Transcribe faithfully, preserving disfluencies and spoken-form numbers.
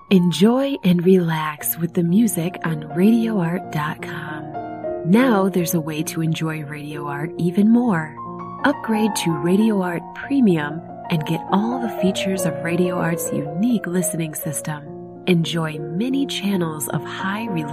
Enjoy and relax with the music on radio art dot com. Now there's a way to enjoy Radio Art even more. Upgrade to Radio Art Premium and get all the features of Radio Art's unique listening system. Enjoy many channels of high reliability